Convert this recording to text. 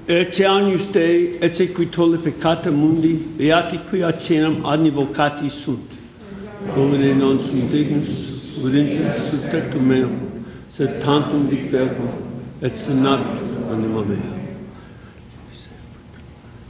Te agnus Dei, et qui tolle peccata mundi, beati qui accenam adnivocati sunt. Domine non sum dignus, audientis sub tectum meum, sed tantum dic verbo, et senabit anima mea.